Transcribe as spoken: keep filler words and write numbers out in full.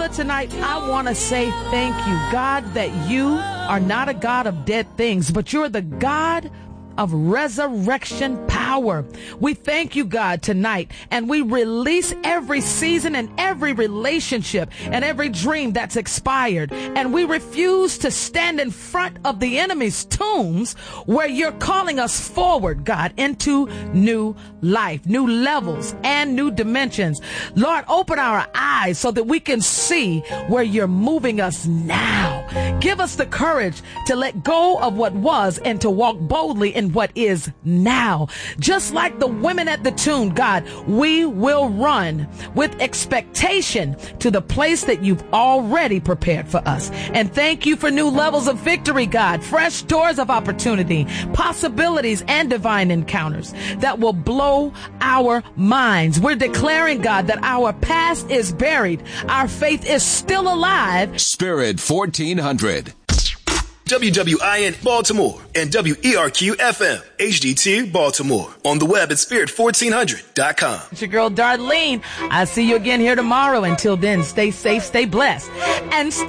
Father, tonight I want to say thank you, God, that you are not a God of dead things, but you're the God of resurrection power. We thank you, God, tonight, and we release every season and every relationship and every dream that's expired. And we refuse to stand in front of the enemy's tombs where you're calling us forward, God, into new life, new levels, and new dimensions. Lord, open our eyes so that we can see where you're moving us now. Give us the courage to let go of what was and to walk boldly in what is now. Just like the women at the tomb, God, we will run with expectation to the place that you've already prepared for us. And thank you for new levels of victory, God, fresh doors of opportunity, possibilities, and divine encounters that will blow our minds. We're declaring, God, that our past is buried. Our faith is still alive. Spirit fourteen hundred. W W I N Baltimore and W E R Q F M H D two Baltimore. On the web at spirit fourteen hundred dot com. It's your girl Darlene. I'll see you again here tomorrow. Until then, stay safe, stay blessed, and stay